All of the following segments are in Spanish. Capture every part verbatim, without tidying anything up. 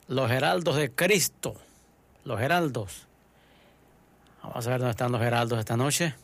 los heraldos de Cristo, los heraldos. Vamos a ver dónde están los heraldos esta noche.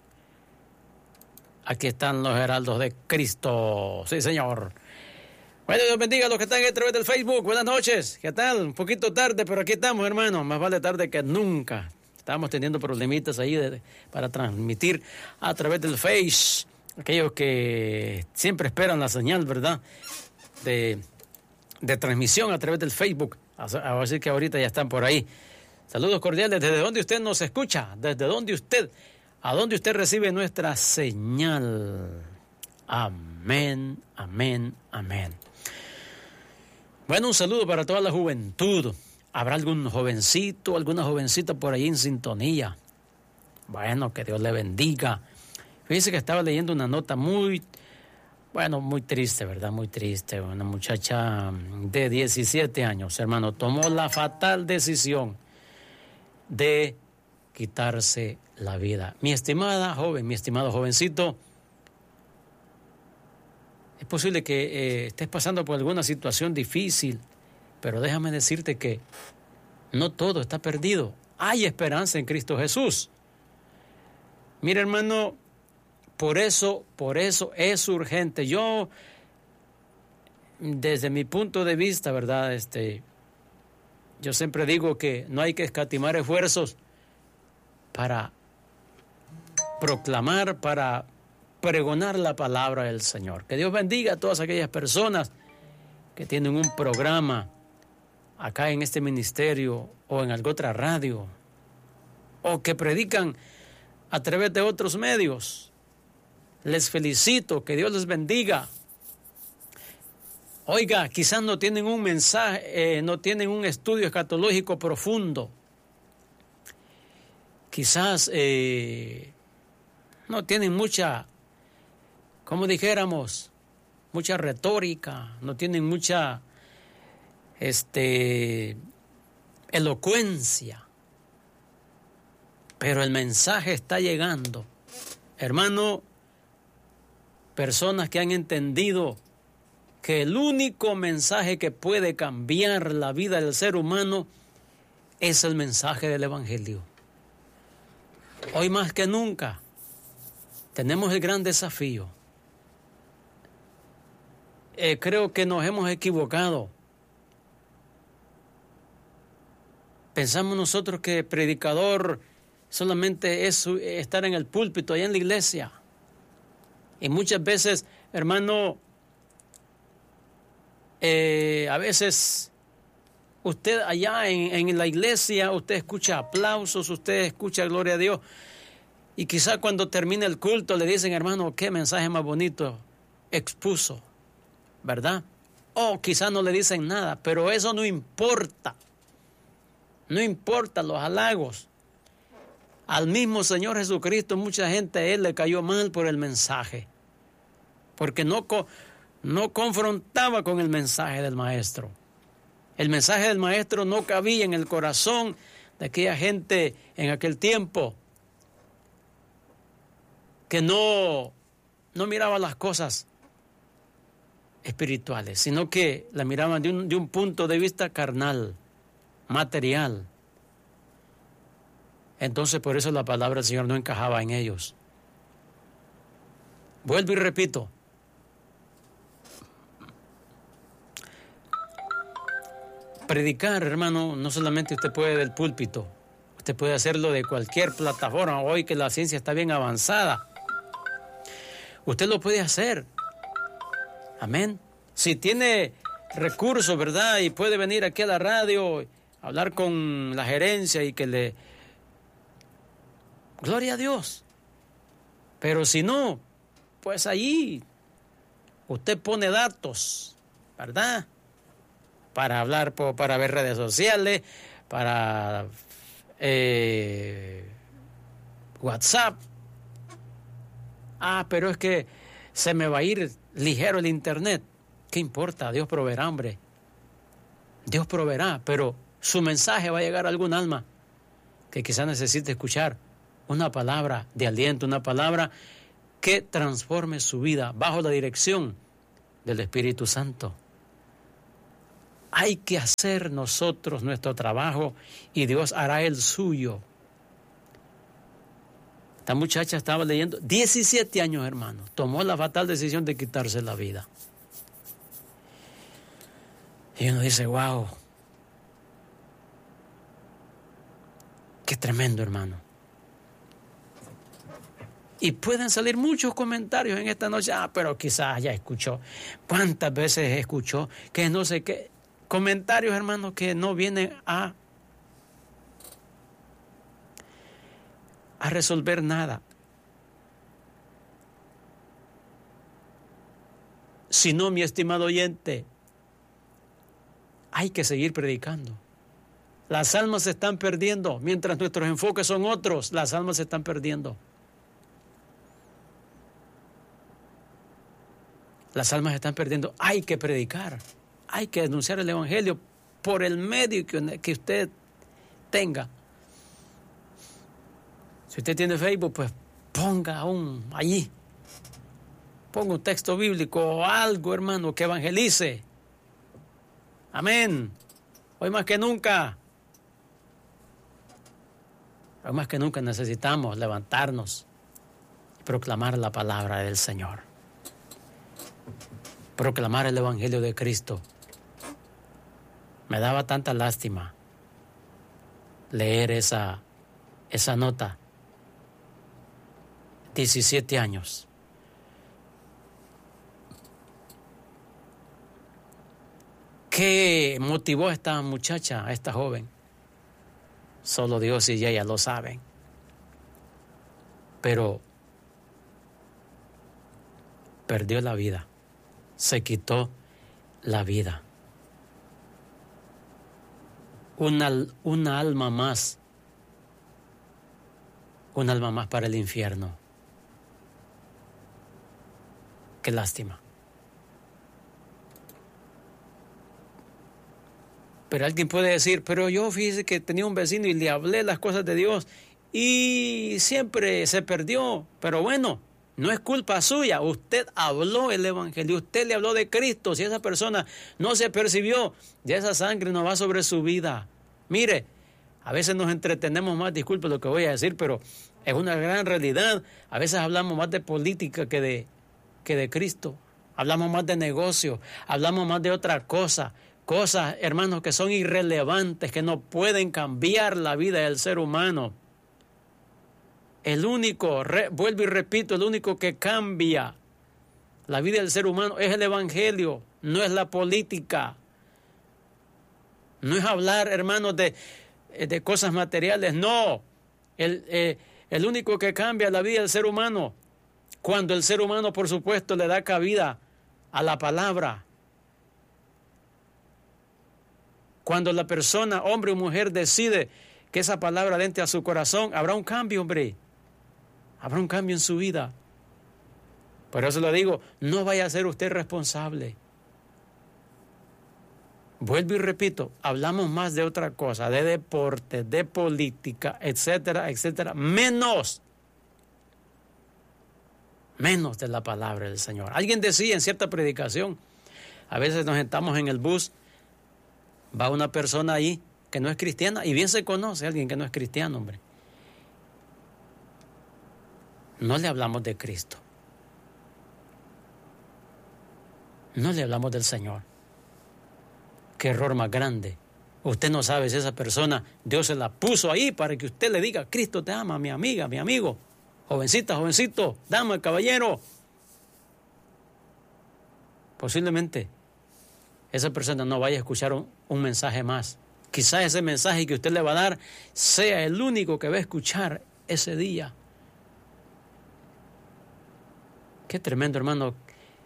Aquí están los heraldos de Cristo. Sí, señor. Bueno, Dios bendiga a los que están a través del Facebook. Buenas noches. ¿Qué tal? Un poquito tarde, pero aquí estamos, hermano. Más vale tarde que nunca. Estamos teniendo problemitas ahí de, para transmitir a través del Face. Aquellos que siempre esperan la señal, ¿verdad? De, de transmisión a través del Facebook. Así que ahorita ya están por ahí. Saludos cordiales. ¿Desde dónde usted nos escucha? ¿Desde dónde usted... ¿A dónde usted recibe nuestra señal? Amén, amén, amén. Bueno, un saludo para toda la juventud. ¿Habrá algún jovencito, alguna jovencita por ahí en sintonía? Bueno, que Dios le bendiga. Fíjese que estaba leyendo una nota muy, bueno, muy triste, ¿verdad? Muy triste. Una muchacha de diecisiete años, hermano, tomó la fatal decisión de quitarse la vida. Mi estimada joven, mi estimado jovencito, es posible que eh, estés pasando por alguna situación difícil, pero déjame decirte que no todo está perdido. Hay esperanza en Cristo Jesús. Mira, hermano, por eso, por eso es urgente. Yo, desde mi punto de vista, ¿verdad? Este, yo siempre digo que no hay que escatimar esfuerzos para proclamar, para pregonar la palabra del Señor. Que Dios bendiga a todas aquellas personas que tienen un programa acá en este ministerio o en alguna otra radio, o que predican a través de otros medios. Les felicito, que Dios les bendiga. Oiga, quizás no tienen un mensaje, eh, no tienen un estudio escatológico profundo. Quizás eh, no tienen mucha, como dijéramos, mucha retórica, no tienen mucha este, elocuencia, pero el mensaje está llegando. Hermano, personas que han entendido que el único mensaje que puede cambiar la vida del ser humano es el mensaje del Evangelio. Hoy más que nunca tenemos el gran desafío. Eh, creo que nos hemos equivocado. Pensamos nosotros que predicador solamente es estar en el púlpito, allá en la iglesia. Y muchas veces, hermano, eh, a veces usted allá en, en la iglesia, usted escucha aplausos, usted escucha gloria a Dios. Y quizá cuando termine el culto le dicen, hermano, qué mensaje más bonito expuso, ¿verdad? O quizá no le dicen nada, pero eso no importa. No importa los halagos. Al mismo Señor Jesucristo, mucha gente a Él le cayó mal por el mensaje. Porque no, no confrontaba con el mensaje del Maestro. El mensaje del Maestro no cabía en el corazón de aquella gente en aquel tiempo que no, no miraba las cosas espirituales, sino que la miraban de un, de un punto de vista carnal, material. Entonces por eso la palabra del Señor no encajaba en ellos. Vuelvo y repito. Predicar, hermano, no solamente usted puede del púlpito, usted puede hacerlo de cualquier plataforma. Hoy que la ciencia está bien avanzada, usted lo puede hacer. Amén. Si tiene recursos, ¿verdad? Y puede venir aquí a la radio, hablar con la gerencia y que le... Gloria a Dios. Pero si no, pues ahí usted pone datos, ¿verdad? Para hablar, para ver redes sociales, para eh, WhatsApp. Ah, pero es que se me va a ir ligero el internet. ¿Qué importa? Dios proveerá, hombre. Dios proveerá, pero su mensaje va a llegar a algún alma que quizás necesite escuchar una palabra de aliento, una palabra que transforme su vida bajo la dirección del Espíritu Santo. Hay que hacer nosotros nuestro trabajo y Dios hará el suyo. Esta muchacha estaba leyendo, diecisiete años, hermano, tomó la fatal decisión de quitarse la vida. Y uno dice, wow, qué tremendo, hermano. Y pueden salir muchos comentarios en esta noche. Ah, pero quizás ya escuchó. ¿Cuántas veces escuchó? Que no sé qué. Comentarios, hermanos, que no vienen a, a resolver nada. Si no, mi estimado oyente, hay que seguir predicando. Las almas se están perdiendo. Mientras nuestros enfoques son otros, las almas se están perdiendo. Las almas se están perdiendo. Hay que predicar. Hay que denunciar el evangelio por el medio que, que usted tenga. Si usted tiene Facebook, pues ponga un allí. Ponga un texto bíblico o algo, hermano, que evangelice. Amén. Hoy más que nunca. Hoy más que nunca necesitamos levantarnos y proclamar la palabra del Señor. Proclamar el evangelio de Cristo. Me daba tanta lástima leer esa, esa nota. diecisiete años. ¿Qué motivó a esta muchacha, a esta joven? Solo Dios y ella lo saben. Pero perdió la vida. Se quitó la vida. Una, una alma más. Un alma más para el infierno. Qué lástima. Pero alguien puede decir, pero yo fíjese que tenía un vecino y le hablé las cosas de Dios y siempre se perdió. Pero bueno, no es culpa suya. Usted habló el evangelio, usted le habló de Cristo. Si esa persona no se percibió, ya esa sangre no va sobre su vida. Mire, a veces nos entretenemos más, disculpe lo que voy a decir, pero es una gran realidad. A veces hablamos más de política que de, que de Cristo. Hablamos más de negocio, hablamos más de otra cosa. Cosas, hermanos, que son irrelevantes, que no pueden cambiar la vida del ser humano. El único, re, vuelvo y repito, el único que cambia la vida del ser humano es el evangelio, no es la política. No es hablar, hermanos, de, de cosas materiales, no. El, eh, el único que cambia la vida del ser humano, cuando el ser humano, por supuesto, le da cabida a la palabra. Cuando la persona, hombre o mujer, decide que esa palabra entre a su corazón, habrá un cambio, hombre. Habrá un cambio en su vida. Por eso le digo, no vaya a ser usted responsable. Vuelvo y repito, hablamos más de otra cosa, de deporte, de política, etcétera, etcétera, menos, menos de la palabra del Señor. Alguien decía en cierta predicación, a veces nos sentamos en el bus, va una persona ahí que no es cristiana y bien se conoce a alguien que no es cristiano, hombre. No le hablamos de Cristo. No le hablamos del Señor. Qué error más grande. Usted no sabe si esa persona, Dios se la puso ahí para que usted le diga, Cristo te ama, mi amiga, mi amigo. Jovencita, jovencito, dama, caballero. Posiblemente esa persona no vaya a escuchar un, un mensaje más. Quizás ese mensaje que usted le va a dar sea el único que va a escuchar ese día. Qué tremendo, hermano.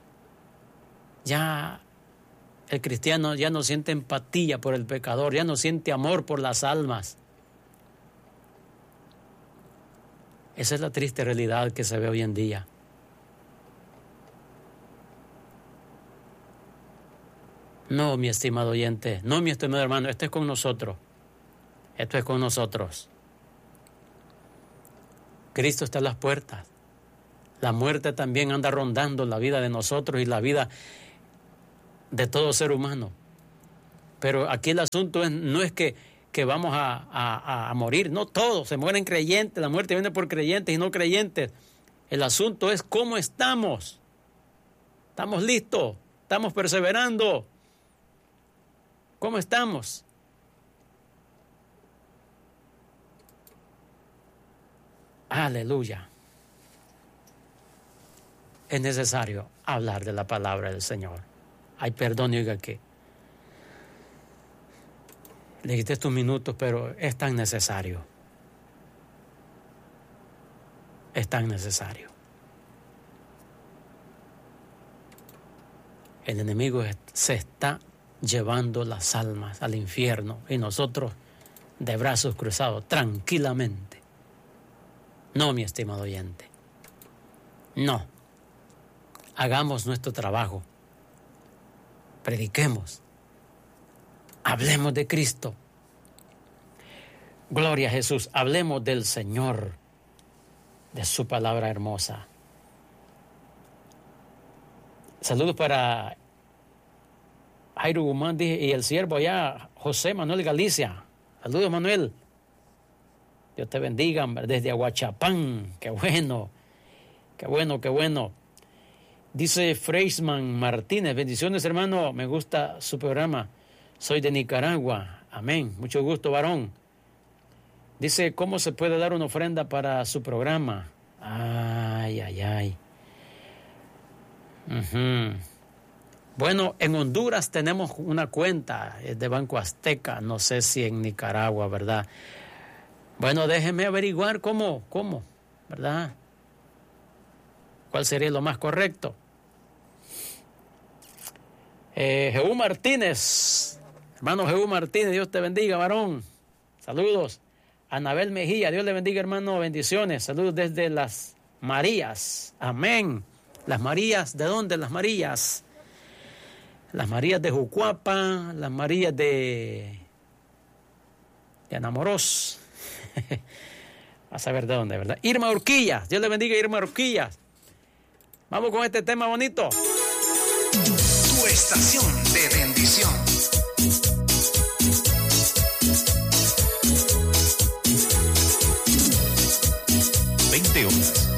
Ya el cristiano ya no siente empatía por el pecador, ya no siente amor por las almas. Esa es la triste realidad que se ve hoy en día. No, mi estimado oyente, no, mi estimado hermano, esto es con nosotros. Esto es con nosotros. Cristo está a las puertas. La muerte también anda rondando la vida de nosotros y la vida de todo ser humano. Pero aquí el asunto es, no es que, que vamos a, a, a morir, no todos, se mueren creyentes, la muerte viene por creyentes y no creyentes. El asunto es cómo estamos. ¿Estamos listos? ¿Estamos perseverando? ¿Cómo estamos? Aleluya. Es necesario hablar de la palabra del Señor. Ay, perdón, oiga que le quité estos minutos, pero es tan necesario. Es tan necesario. El enemigo se está llevando las almas al infierno y nosotros de brazos cruzados, tranquilamente. No, mi estimado oyente. No. Hagamos nuestro trabajo. Prediquemos. Hablemos de Cristo. Gloria a Jesús. Hablemos del Señor, de su palabra hermosa. Saludos para Jairo Guzmán y el siervo allá, José Manuel Galicia. Saludos, Manuel. Dios te bendiga desde Aguachapán. Qué bueno, qué bueno, qué bueno. Dice Freisman Martínez, bendiciones, hermano, me gusta su programa. Soy de Nicaragua. Amén. Mucho gusto, varón. Dice, ¿cómo se puede dar una ofrenda para su programa? Ay, ay, ay. Uh-huh. Bueno, en Honduras tenemos una cuenta de Banco Azteca. No sé si en Nicaragua, ¿verdad? Bueno, déjeme averiguar cómo, cómo, ¿verdad? ¿Cuál sería lo más correcto? Eh, Jehú Martínez. Hermano Jehú Martínez, Dios te bendiga, varón. Saludos. Anabel Mejía, Dios le bendiga, hermano, bendiciones. Saludos desde Las Marías. Amén. Las Marías, ¿de dónde? Las Marías. Las Marías de Jucuapa, las Marías de, de Anamorós. A saber de dónde, ¿verdad? Irma Urquilla, Dios le bendiga, Irma Urquilla. Vamos con este tema bonito. Tu estación de bendición.